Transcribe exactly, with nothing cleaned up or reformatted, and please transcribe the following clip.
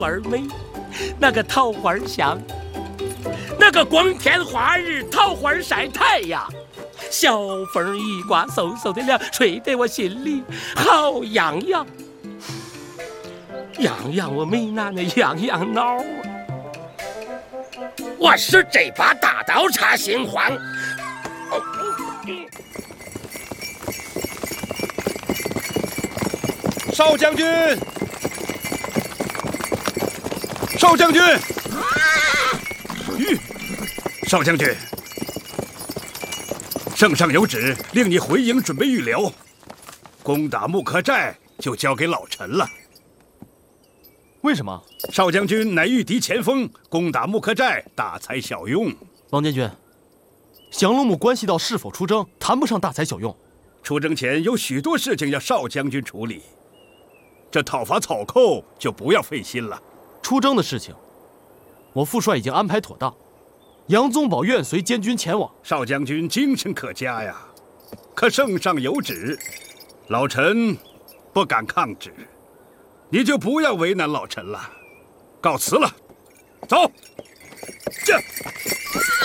花美，那个桃花香，那个光天化日，桃花晒太阳，小风一刮，嗖嗖的凉，吹得我心里好痒痒，痒痒我没拿那痒痒挠啊！我使这把大刀插心慌。 少将军，少将军，吁，少将军，圣上有旨，令你回营准备预留，攻打木刻寨就交给老臣了。 为什么？ 少将军乃御敌前锋，攻打木刻寨大材小用。 王监军，降龙木关系到是否出征，谈不上大材小用。 出征前有许多事情要少将军处理，这讨伐草寇就不要费心了。 出征的事情，我副帅已经安排妥当，杨宗保愿随监军前往。 少将军精神可嘉呀，可圣上有旨，老臣不敢抗旨，你就不要为难老臣了。告辞了，走。这。